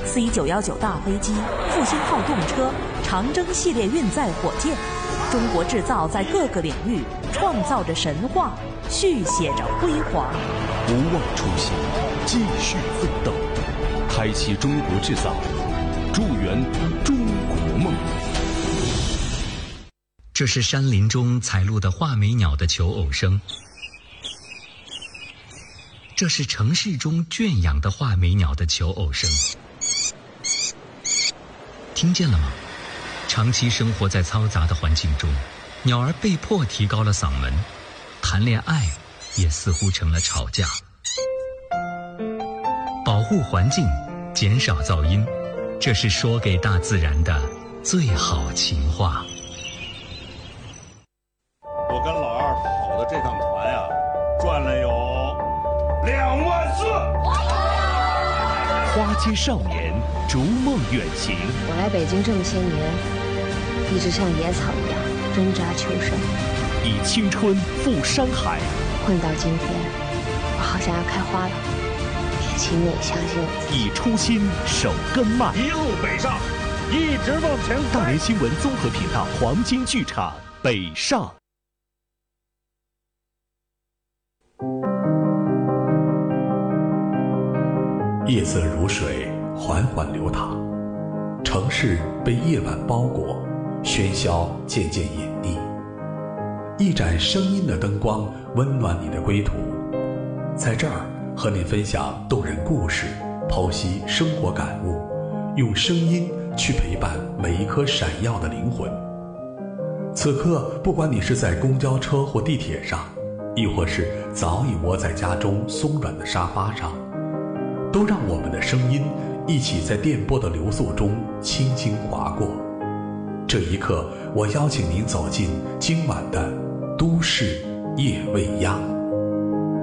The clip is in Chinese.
C919大飞机、复兴号动车、长征系列运载火箭，中国制造在各个领域创造着神话，续写着辉煌。 不忘初心，继续奋斗，开启中国制造，助圆中国梦。 这是山林中采录的画眉鸟的求偶声，这是城市中圈养的画眉鸟的求偶声。听见了吗？长期生活在嘈杂的环境中，鸟儿被迫提高了嗓门，谈恋爱也似乎成了吵架。保护环境，减少噪音，这是说给大自然的最好情话。 我跟老二跑的这趟船呀，赚了有24000。 花街少年逐梦远行。 我来北京这么些年，一直像野草一样挣扎求生， 以青春赴山海。 混到今天，我好像要开花了，请你相信我。 以初心守根脉， 一路北上，一直往前开。 大连新闻综合频道黄金剧场北上。 夜色如水，缓缓流淌，城市被夜晚包裹，喧嚣渐渐隐匿。一盏声音的灯光温暖你的归途，在这儿和你分享动人故事，剖析生活感悟，用声音去陪伴每一颗闪耀的灵魂。此刻，不管你是在公交车或地铁上，亦或是早已窝在家中松软的沙发上，都让我们的声音一起在电波的流速中轻轻划过。这一刻，我邀请您走进今晚的都市夜未央。